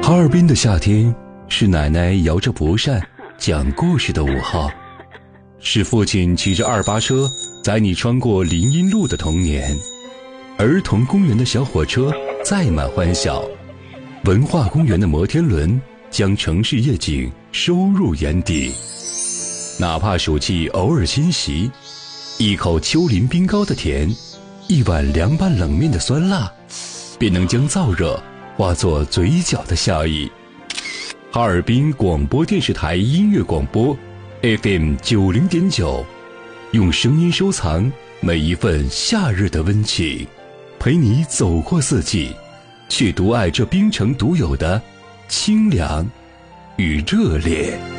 哈尔滨的夏天是奶奶摇着蒲扇讲故事的午后，是父亲骑着288车载你穿过林荫路的童年，儿童公园的小火车载满欢笑，文化公园的摩天轮将城市夜景收入眼底。哪怕暑气偶尔侵袭，一口丘陵冰糕的甜，一碗凉拌冷面的酸辣，便能将燥热化作嘴角的笑意。哈尔滨广播电视台音乐广播 FM90.9，用声音收藏每一份夏日的温情，陪你走过四季，去独爱这冰城独有的清凉与热烈。